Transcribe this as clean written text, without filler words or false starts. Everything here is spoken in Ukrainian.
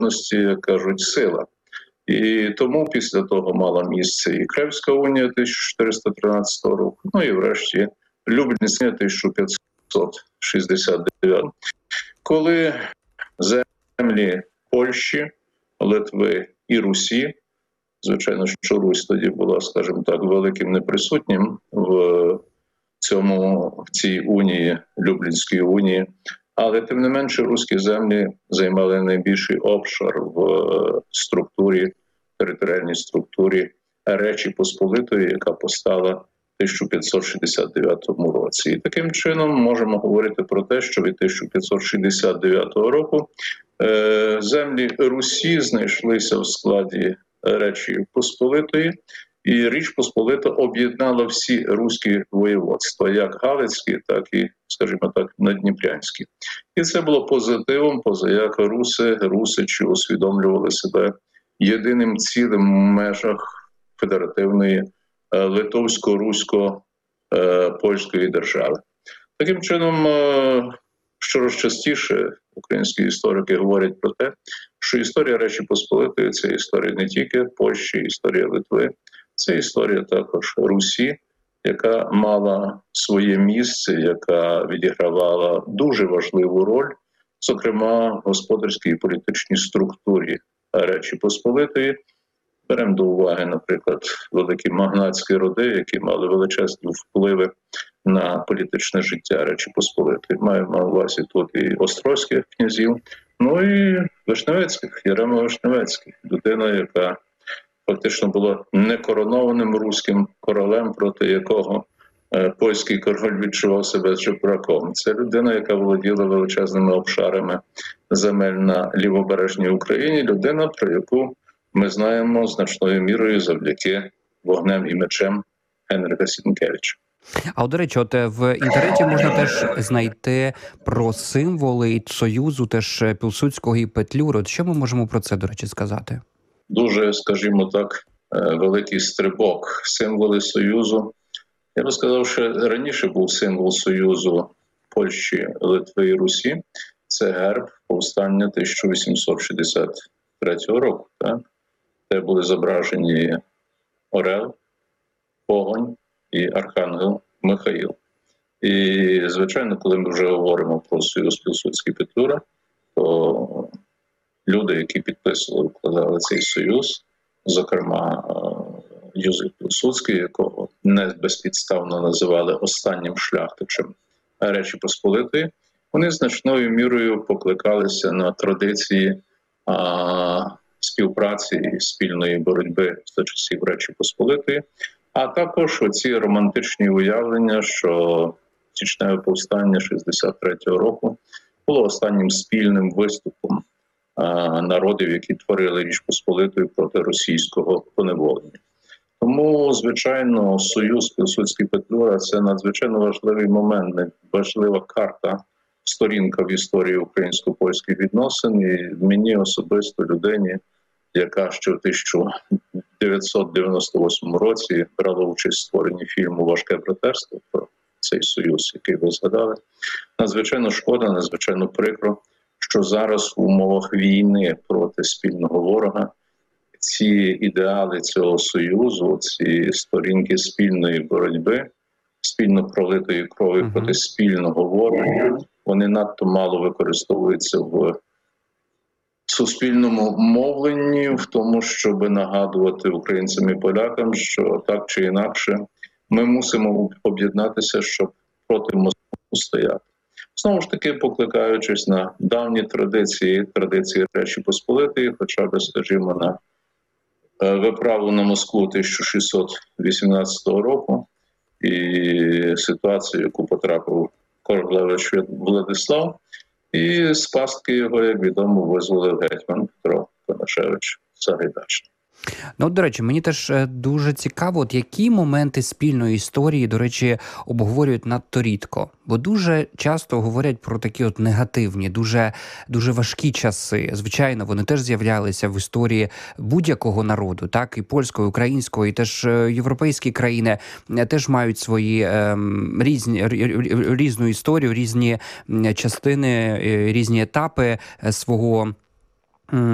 як кажуть, сила. І тому після того мала місце і Кревська унія 1413 року, ну і врешті Люблінська 1569, коли землі Польщі, Литви і Русі, звичайно, що Русь тоді була, скажімо так, великим неприсутнім в цій унії, Люблінській унії, але тим не менше руські землі займали найбільший обшар в територіальній структурі Речі Посполитої, яка постала в 1569 році. І таким чином можемо говорити про те, що від 1569 року землі Русі знайшлися в складі Речі Посполитої, і Річ Посполита об'єднала всі руські воєводства, як галицькі, так і, скажімо так, наддніпрянські. І це було позитивом, позаяк русичі усвідомлювали себе єдиним цілим в межах федеративної литовсько-русько-польської держави. Таким чином, щораз частіше українські історики говорять про те, що історія Речі Посполитої – це історія не тільки Польщі, історія Литви, це історія також Русі, яка мала своє місце, яка відігравала дуже важливу роль, зокрема в господарській і політичній структурі Речі Посполитої. Беремо до уваги, наприклад, великі магнатські роди, які мали величезні впливи на політичне життя Речі Посполитої. Маємо на увазі тут і острозьких князів, ну і Вишневецьких, Ярема Вишневецький, людина, яка фактично була некоронованим руським королем, проти якого польський король відчував себе жебраком. Це людина, яка володіла величезними обшарами земель на лівобережній Україні, людина, про яку ми знаємо значною мірою завдяки «Вогнем і мечем» Генріха Сінкевича. А до речі, от в інтернеті можна теж знайти про символи Союзу, теж Пілсудського і Петлюри. От що ми можемо про це, до речі, сказати? Дуже, скажімо так, великий стрибок. Символи Союзу. Я би сказав, що раніше був символ Союзу Польщі, Литви і Русі. Це герб повстання 1863 року, так? Де були зображені Орел, Огонь і Архангел Михаїл. І, звичайно, коли ми вже говоримо про Союз Пілсудський-Петлюра, то люди, які підписували, вкладали цей союз, зокрема Йозеф Пілсудський, якого не безпідставно називали останнім шляхтичем Речі Посполитої, вони значною мірою покликалися на традиції співпраці і спільної боротьби за часів Речі Посполитої, а також оці романтичні уявлення, що січневе повстання 63-го року було останнім спільним виступом народів, які творили Річ Посполитою проти російського поневолення. Тому, звичайно, Союз Пілсудський-Петлюра – це надзвичайно важливий момент, важлива карта, сторінка в історії українсько-польських відносин. І мені особисто, людині, яка ще в 1998 році брала участь в створенні фільму «Важке братерство» про цей союз, який ви згадали, надзвичайно шкода, надзвичайно прикро, що зараз в умовах війни проти спільного ворога ці ідеали цього союзу, ці сторінки спільної боротьби, спільно пролитої крові проти спільного ворога, вони надто мало використовуються в суспільному мовленні, в тому, щоб нагадувати українцям і полякам, що так чи інакше ми мусимо об'єднатися, щоб проти Москви стояти. Знову ж таки, покликаючись на давні традиції Речі Посполитої, хоча б, скажімо, на виправу на Москву 1618 року і ситуацію, яку потрапив королевич Владислав, і з пастки його, як відомо, визволив гетьман Петро Конашевич Сагайдачний. Ну, до речі, мені теж дуже цікаво, от які моменти спільної історії, до речі, обговорюють надто рідко. Бо дуже часто говорять про такі от негативні, дуже важкі часи. Звичайно, вони теж з'являлися в історії будь-якого народу, так, і польського, і українського, і теж європейські країни теж мають свої різну історію, різні частини, різні етапи свого